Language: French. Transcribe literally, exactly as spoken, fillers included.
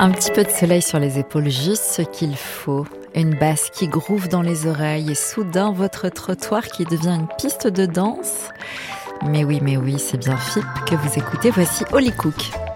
Un petit peu de soleil sur les épaules, juste ce qu'il faut. Une basse qui groove dans les oreilles et soudain votre trottoir qui devient une piste de danse. Mais oui, mais oui, c'est bien F I P que vous écoutez. Voici Holly Cook.